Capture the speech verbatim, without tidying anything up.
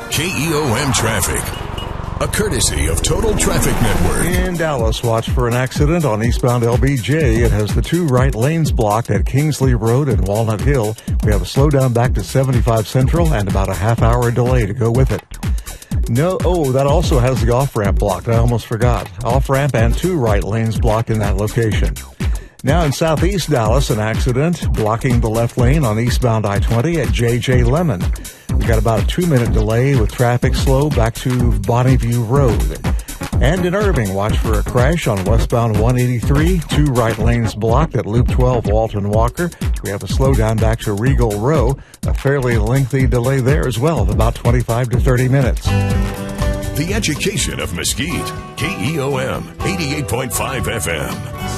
K E O M traffic. A courtesy of Total Traffic Network. In Dallas, watch for an accident on eastbound L B J. It has the two right lanes blocked at Kingsley Road and Walnut Hill. We have a slowdown back to seventy-five Central and about a half hour delay to go with it. No, oh, that also has the off-ramp blocked. I almost forgot. Off-ramp and two right lanes blocked in that location. Now in southeast Dallas, an accident blocking the left lane on eastbound I twenty at J J Lemon. We got about a two-minute delay with traffic slow back to Bonneview Road. And in Irving, watch for a crash on westbound one eighty-three. Two right lanes blocked at Loop twelve Walton Walker. We have a slowdown back to Regal Row. A fairly lengthy delay there as well of about twenty-five to thirty minutes. The education of Mesquite. K E O M eighty-eight point five F M.